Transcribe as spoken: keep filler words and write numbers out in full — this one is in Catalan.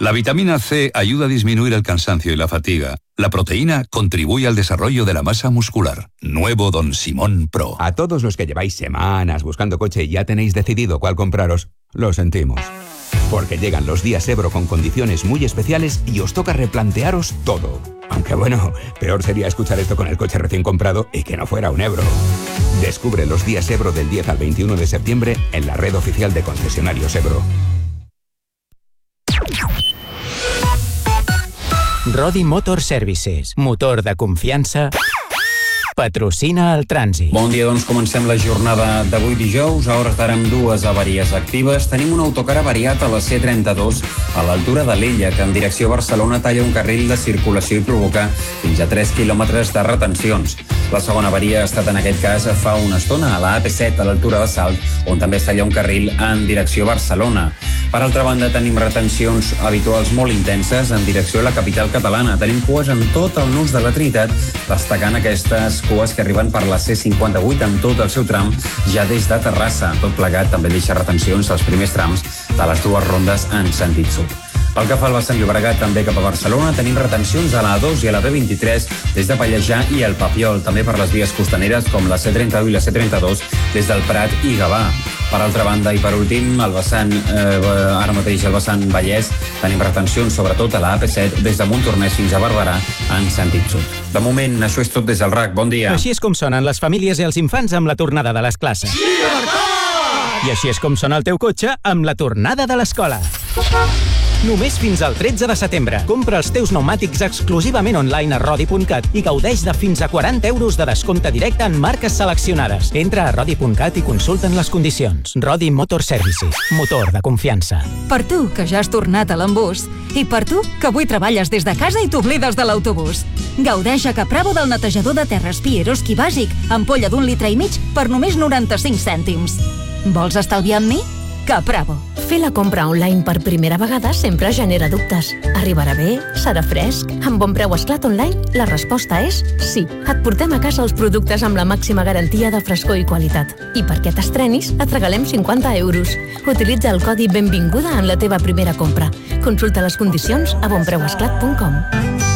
La vitamina C ayuda a disminuir el cansancio y la fatiga. La proteína contribuye al desarrollo de la masa muscular. Nuevo Don Simón Pro. A todos los que lleváis semanas buscando coche y ya tenéis decidido cuál compraros, lo sentimos. Porque llegan los días Ebro con condiciones muy especiales y os toca replantearos todo. Aunque bueno, peor sería escuchar esto con el coche recién comprado y que no fuera un Ebro. Descubre los días Ebro del diez al veintiuno de septiembre en la red oficial de concesionarios Ebro. Rodi Motor Services, motor de confiança, patrocina el trànsit. Bon dia, doncs comencem la jornada d'avui dijous. A hores d'ara amb dues avaries actives. Tenim un autocar avariat a la C trenta-dos a l'altura de l'Ella, que en direcció a Barcelona talla un carril de circulació i provoca fins a tres quilòmetres de retencions. La segona avaria ha estat en aquest cas fa una estona a la A P set a l'altura de Salt, on també es talla un carril en direcció a Barcelona. Per altra banda, tenim retencions habituals molt intenses en direcció a la capital catalana. Tenim cues en tot el nus de la Trinitat, destacant aquestes cues que arriben per la C cinquanta-vuit en tot el seu tram, ja des de Terrassa. Tot plegat també deixa retencions als primers trams de les dues rondes en sentit sud. Pel que fa al vessant Llobregat, també cap a Barcelona, tenim retencions a la A dos i a la B vint-i-tres des de Pallejà i el Papiol, també per les vies costaneres com la C trenta-u i la C trenta-dos des del Prat i Gavà. Per altra banda, i per últim, el vessant, eh, ara mateix el vessant Vallès, tenim retencions sobretot a la A P set des de Montornès fins a Barberà en sentit sud. De moment, això és tot des del R A C. Bon dia. Així és com sonen les famílies i els infants amb la tornada de les classes. I així és com sona el teu cotxe amb la tornada de l'escola. Només fins al tretze de setembre. Compra els teus pneumàtics exclusivament online a rodi punt cat i gaudeix de fins a quaranta euros de descompte directe en marques seleccionades. Entra a rodi punt cat i consulta'n les condicions. Rodi Motor Services. Motor de confiança. Per tu, que ja has tornat a l'embús, i per tu, que avui treballes des de casa i t'oblides de l'autobús. Gaudeix a Capravo del netejador de terres Pieroski bàsic, ampolla d'un litre i mig per només noranta-cinc cèntims. Vols estalviar amb mi? Capravo. Fer la compra online per primera vegada sempre genera dubtes. Arribarà bé? Serà fresc? Amb Bon Preu Esclat Online, la resposta és sí. Et portem a casa els productes amb la màxima garantia de frescor i qualitat. I perquè t'estrenis, et regalem cinquanta euros. Utilitza el codi Benvinguda en la teva primera compra. Consulta les condicions a bon preu esclat punt com.